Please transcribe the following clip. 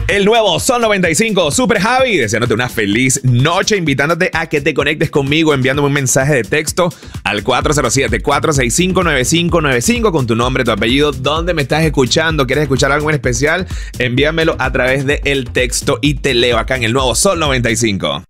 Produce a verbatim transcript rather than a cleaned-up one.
El nuevo Sol noventa y cinco, Super Javi, deseándote una feliz noche, invitándote a que te conectes conmigo enviándome un mensaje de texto al cuatro cero siete, cuatro seis cinco, nueve cinco nueve cinco con tu nombre, tu apellido, dónde me estás escuchando, quieres escuchar algo en especial, envíamelo a través del texto y te leo acá en el nuevo Sol noventa y cinco.